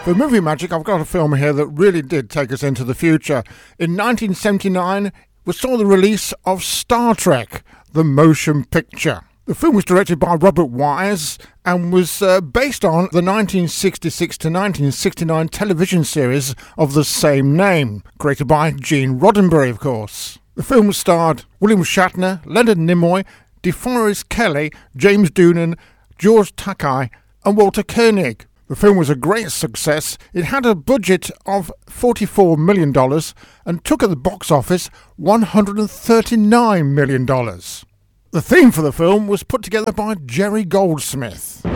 For Movie Magic, I've got a film here that really did take us into the future. In 1979, we saw the release of Star Trek, the motion picture. The film was directed by Robert Wise and was based on the 1966 to 1969 television series of the same name, created by Gene Roddenberry, of course. The film starred William Shatner, Leonard Nimoy, DeForest Kelley, James Doonan, George Takei and Walter Koenig. The film was a great success. It had a budget of $44 million and took at the box office $139 million. The theme for the film was put together by Jerry Goldsmith.